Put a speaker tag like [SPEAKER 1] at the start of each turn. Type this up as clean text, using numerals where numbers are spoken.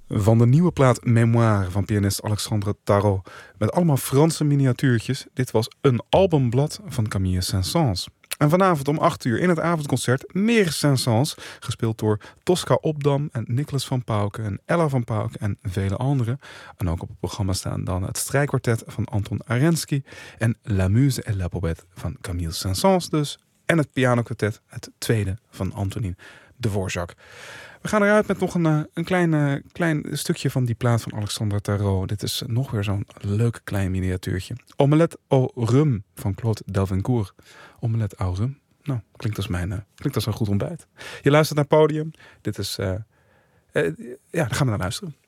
[SPEAKER 1] Van de nieuwe plaat Mémoire van pianist Alexandre Tarot. Met allemaal Franse miniatuurtjes. Dit was een albumblad van Camille Saint-Saëns. En vanavond om 8 uur in het avondconcert meer Saint-Saëns. Gespeeld door Tosca Obdam en Nicolas van Pauken en Ella van Pauken en vele anderen. En ook op het programma staan dan het strijkkwartet van Anton Arensky. En La Muse et la Poète van Camille Saint-Saëns dus. En het pianokwartet, het tweede van Antonin Dvorak. We gaan eruit met nog een klein stukje van die plaat van Alexandre Tarot. Dit is nog weer zo'n leuk klein miniatuurtje. Omelette au rhum van Claude Delvincourt. Omelette au rhum. Nou, klinkt als een goed ontbijt. Je luistert naar Podium. Dit is... ja, daar gaan we naar luisteren.